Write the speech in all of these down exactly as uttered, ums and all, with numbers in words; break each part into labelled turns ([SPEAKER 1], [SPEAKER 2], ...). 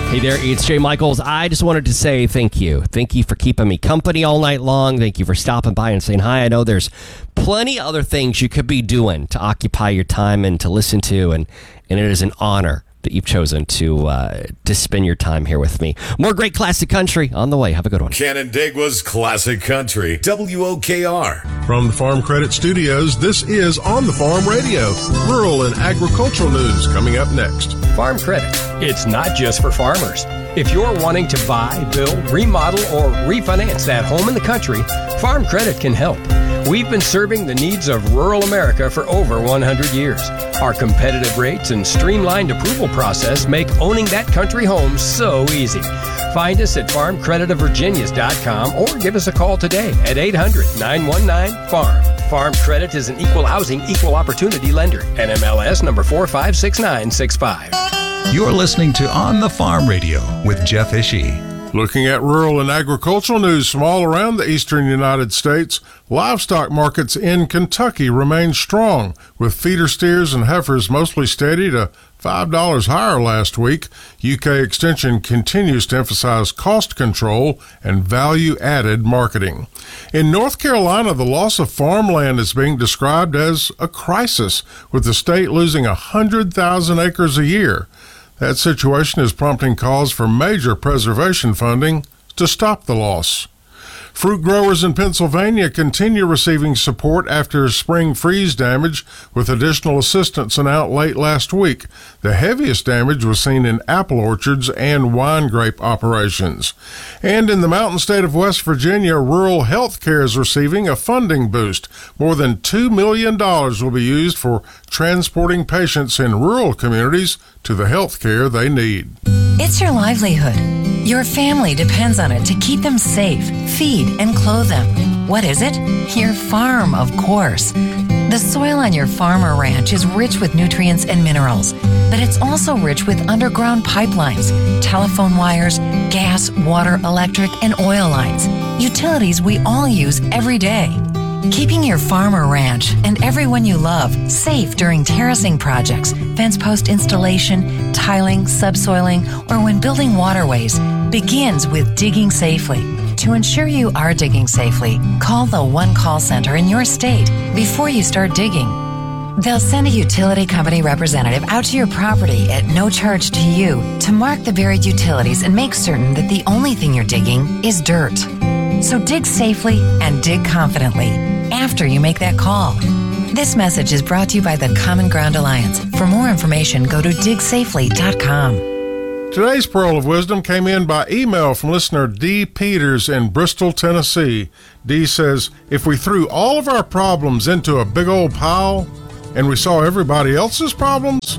[SPEAKER 1] Hey there, it's Jay Michaels. I just wanted to say thank you. Thank you for keeping me company all night long. Thank you for stopping by and saying hi. I know there's plenty other things you could be doing to occupy your time and to listen to, and, and it is an honor that you've chosen to uh, to spend your time here with me. More great classic country on the way. Have a good one.
[SPEAKER 2] Canandaigua's Classic Country, W O K R.
[SPEAKER 3] From the Farm Credit Studios, this is On the Farm Radio. Rural and agricultural news coming up next.
[SPEAKER 4] Farm Credit. It's not just for farmers. If you're wanting to buy, build, remodel, or refinance that home in the country, Farm Credit can help. We've been serving the needs of rural America for over one hundred years. Our competitive rates and streamlined approval process make owning that country home so easy. Find us at farm credit of virginias dot com or give us a call today at eight hundred, nine one nine, farm. Farm Credit is an equal housing, equal opportunity lender. N M L S number four five six nine six five.
[SPEAKER 5] You're listening to On the Farm Radio with Jeff Ishii.
[SPEAKER 3] Looking at rural and agricultural news from all around the eastern United States, livestock markets in Kentucky remain strong, with feeder steers and heifers mostly steady to five dollars higher last week. U K Extension continues to emphasize cost control and value-added marketing. In North Carolina, the loss of farmland is being described as a crisis, with the state losing one hundred thousand acres a year. That situation is prompting calls for major preservation funding to stop the loss. Fruit growers in Pennsylvania continue receiving support after spring freeze damage, with additional assistance announced late last week. The heaviest damage was seen in apple orchards and wine grape operations. And in the mountain state of West Virginia, rural health care is receiving a funding boost. More than two million dollars will be used for transporting patients in rural communities to the health care they need.
[SPEAKER 6] It's your livelihood. Your family depends on it to keep them safe, feed, and clothe them. What is it? Your farm, of course. The soil on your farm or ranch is rich with nutrients and minerals, but it's also rich with underground pipelines, telephone wires, gas, water, electric, and oil lines, utilities we all use every day. Keeping your farm or ranch and everyone you love safe during terracing projects, fence post installation, tiling, subsoiling, or when building waterways begins with digging safely. To ensure you are digging safely, call the One Call Center in your state before you start digging. They'll send a utility company representative out to your property at no charge to you to mark the buried utilities and make certain that the only thing you're digging is dirt. So dig safely and dig confidently after you make that call. This message is brought to you by the Common Ground Alliance. For more information, go to dig safely dot com.
[SPEAKER 3] Today's Pearl of Wisdom came in by email from listener D. Peters in Bristol, Tennessee. D says, if we threw all of our problems into a big old pile and we saw everybody else's problems,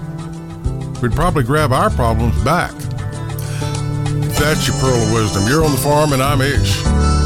[SPEAKER 3] we'd probably grab our problems back. That's your Pearl of Wisdom. You're on the farm and I'm Ish.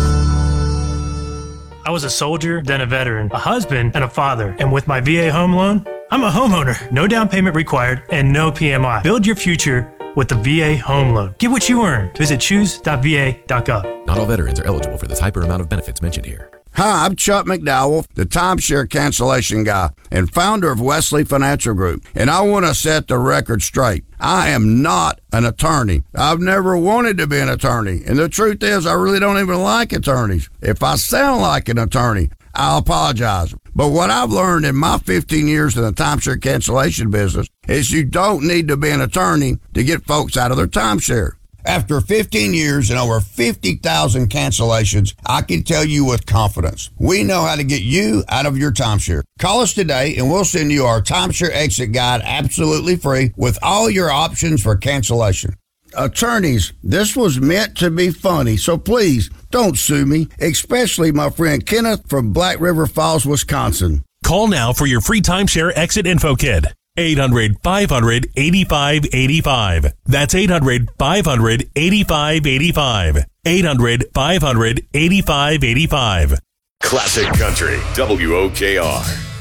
[SPEAKER 7] I was a soldier, then a veteran, a husband, and a father. And with my V A home loan, I'm a homeowner. No down payment required and no P M I. Build your future with the V A home loan. Get what you earn. Visit choose dot v a dot gov.
[SPEAKER 8] Not all veterans are eligible for this hyper amount of benefits mentioned here.
[SPEAKER 9] Hi, I'm Chuck McDowell, the timeshare cancellation guy and founder of Wesley Financial Group. And I want to set the record straight. I am not an attorney. I've never wanted to be an attorney. And the truth is, I really don't even like attorneys. If I sound like an attorney, I'll apologize. But what I've learned in my fifteen years in the timeshare cancellation business is you don't need to be an attorney to get folks out of their timeshare. After fifteen years and over fifty thousand cancellations, I can tell you with confidence, we know how to get you out of your timeshare. Call us today and we'll send you our timeshare exit guide absolutely free with all your options for cancellation. Attorneys, this was meant to be funny, so please don't sue me, especially my friend Kenneth from Black River Falls, Wisconsin.
[SPEAKER 10] Call now for your free timeshare exit info kit. eight hundred, five hundred, eighty-five eighty-five. That's eight hundred, five hundred, eighty-five eighty-five. eight hundred, five hundred, eighty-five eighty-five.
[SPEAKER 2] Classic Country, W O K R.